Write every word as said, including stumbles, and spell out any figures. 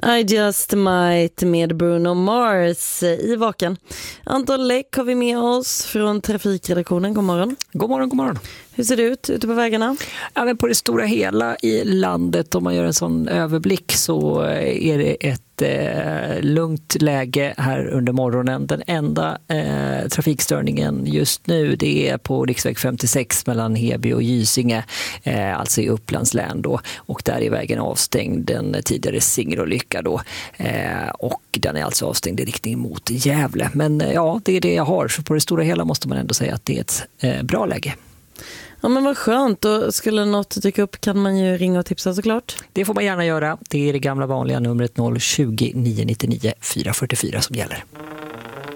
I Just Might med Bruno Mars i Vaken. Anton Läck har vi med oss från trafikredaktionen. God morgon. God morgon, god morgon. Hur ser det ut ute på vägarna? Ja, men på det stora hela i landet, om man gör en sån överblick, så är det ett eh, lugnt läge här under morgonen. Den enda eh, trafikstörningen just nu, det är på riksväg femtiosex mellan Heby och Gysinge, eh, alltså i Upplands län då. Och där är vägen avstängd, den tidigare Singerolycka då. Eh, och den är alltså avstängd i riktning mot Gävle. Men eh, ja, det är det jag har. Så på det stora hela måste man ändå säga att det är ett eh, bra läge. Ja, men vad skönt. Och skulle något dyka upp kan man ju ringa och tipsa såklart. Det får man gärna göra. Det är det gamla vanliga numret noll tjugo, nio nittionio, fyra fyrtiofyra som gäller.